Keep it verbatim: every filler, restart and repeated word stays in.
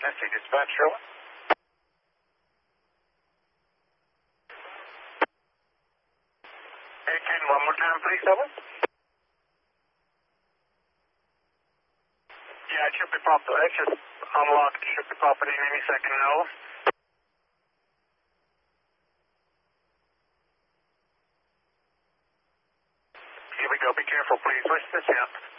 Misty dispatch, Sherwin. eighteen, one more time, please, Sherwin. Yeah, it should be popped. It should unlock. It should be popping in any second now. Here we go. Be careful, please. Push this in.